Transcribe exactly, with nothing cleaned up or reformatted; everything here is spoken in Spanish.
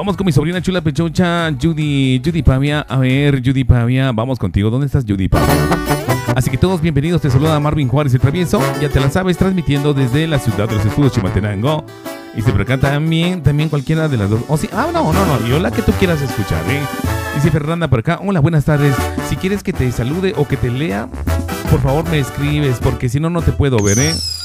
Vamos con mi sobrina chula pechocha, Judy, Judy Pavia. A ver, Judy Pavia, vamos contigo. ¿Dónde estás, Judy Pavia? Así que todos bienvenidos, te saluda Marvin Juárez el Travieso. Ya te la sabes, transmitiendo desde la ciudad de los escudos, Chimaltenango. Y se por acá también, también cualquiera de las dos. Oh, sí. Ah, no, no, no, yo la que tú quieras escuchar, ¿eh? Dice Fernanda por acá, hola, buenas tardes. Si quieres que te salude o que te lea, por favor me escribes, porque si no, no te puedo ver, ¿eh?